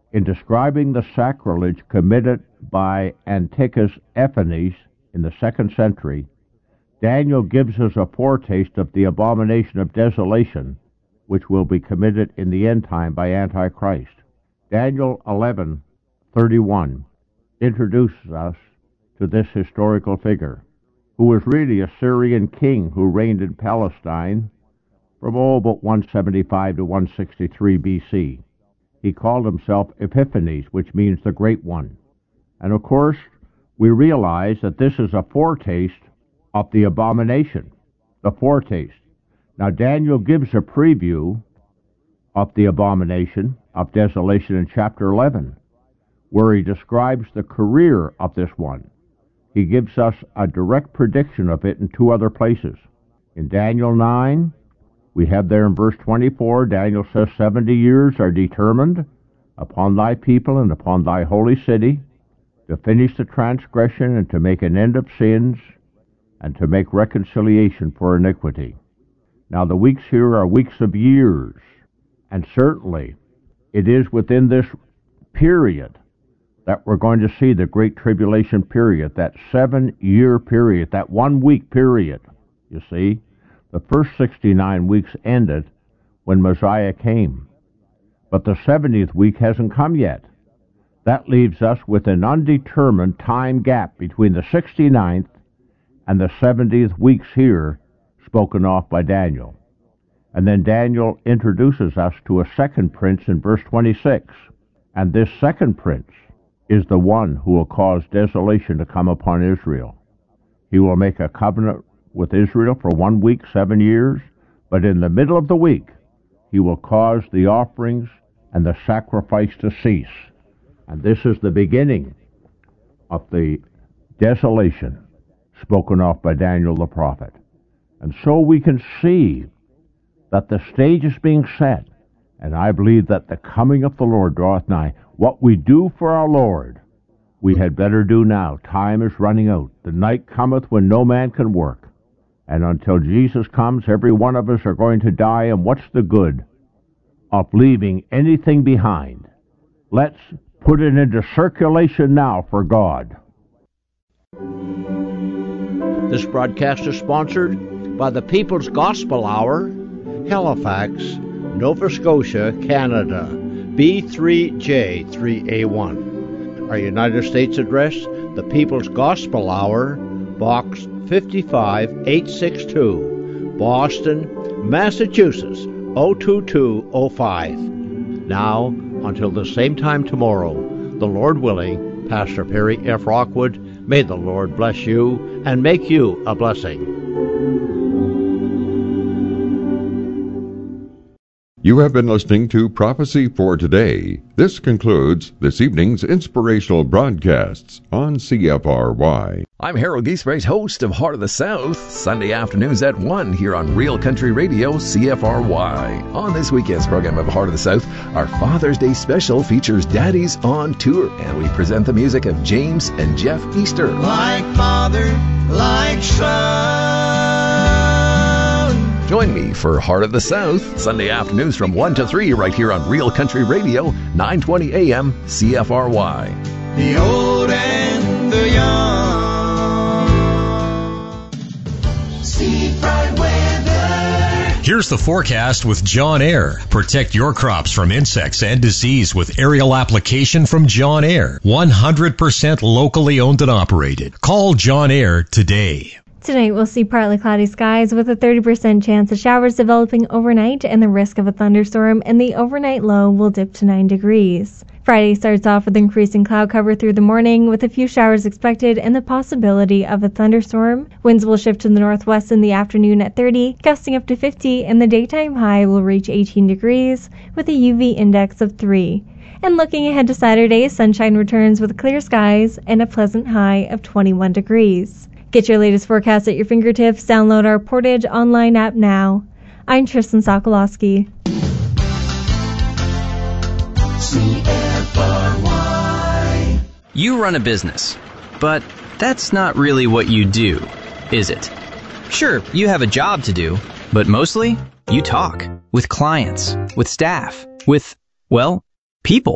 In describing the sacrilege committed by Antiochus Epiphanes in the 2nd century, Daniel gives us a foretaste of the abomination of desolation, which will be committed in the end time by Antichrist. Daniel 11:31 introduces us to this historical figure, who was really a Syrian king who reigned in Palestine from about 175 to 163 BC. He called himself Epiphanes, which means the Great One. And of course, we realize that this is a foretaste of the abomination, the foretaste. Now, Daniel gives a preview of the abomination of desolation in chapter 11, where he describes the career of this one. He gives us a direct prediction of it in 2 other places. In Daniel 9, we have there in verse 24, Daniel says, 70 years are determined upon thy people and upon thy holy city to finish the transgression and to make an end of sins and to make reconciliation for iniquity. Now the weeks here are weeks of years, and certainly it is within this period that we're going to see the Great Tribulation period, that 7-year period, that 1-week period. You see, the first 69 weeks ended when Messiah came, but the 70th week hasn't come yet. That leaves us with an undetermined time gap between the 69th and the 70th weeks here spoken of by Daniel. And then Daniel introduces us to a second prince in verse 26. And this second prince is the one who will cause desolation to come upon Israel. He will make a covenant with Israel for 1 week, 7 years, but in the middle of the week, he will cause the offerings and the sacrifice to cease. And this is the beginning of the desolation spoken of by Daniel the prophet. And so we can see that the stage is being set, and I believe that the coming of the Lord draweth nigh. What we do for our Lord, we had better do now. Time is running out. The night cometh when no man can work. And until Jesus comes, every one of us are going to die, and what's the good of leaving anything behind? Let's put it into circulation now for God. This broadcast is sponsored by the People's Gospel Hour, Halifax, Nova Scotia, Canada, B3J3A1. Our United States address, the People's Gospel Hour, Box 55862, Boston, Massachusetts, 02205. Now, until the same time tomorrow, the Lord willing, Pastor Perry F. Rockwood, may the Lord bless you and make you a blessing. You have been listening to Prophecy for Today. This concludes this evening's inspirational broadcasts on CFRY. I'm Harold Giesbrecht, host of Heart of the South, Sunday afternoons at 1 here on Real Country Radio, CFRY. On this weekend's program of Heart of the South, our Father's Day special features Daddies on Tour, and we present the music of James and Jeff Easter. Like father, like son. Join me for Heart of the South, Sunday afternoons from 1 to 3 right here on Real Country Radio, 920 AM, CFRY. The old and the young. Seed Bright Weather. Here's the forecast with John Air. Protect your crops from insects and disease with aerial application from John Air. 100% locally owned and operated. Call John Air today. Tonight we'll see partly cloudy skies with a 30% chance of showers developing overnight and the risk of a thunderstorm, and the overnight low will dip to 9 degrees. Friday starts off with increasing cloud cover through the morning with a few showers expected and the possibility of a thunderstorm. Winds will shift to the northwest in the afternoon at 30, gusting up to 50, and the daytime high will reach 18 degrees with a UV index of 3. And looking ahead to Saturday, sunshine returns with clear skies and a pleasant high of 21 degrees. Get your latest forecast at your fingertips. Download our Portage online app now. I'm Tristan Sokolowski. CFRY. You run a business, but that's not really what you do, is it? Sure, you have a job to do, but mostly you talk with clients, with staff, with, well, people.